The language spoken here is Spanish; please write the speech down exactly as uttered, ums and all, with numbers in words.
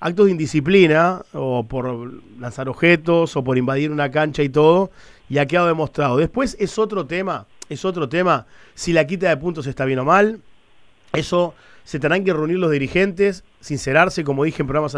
actos de indisciplina, o por lanzar objetos, o por invadir una cancha y todo, y ha quedado demostrado. Después es otro tema, es otro tema, si la quita de puntos está bien o mal. Eso se tendrán que reunir los dirigentes, sincerarse, como dije en programas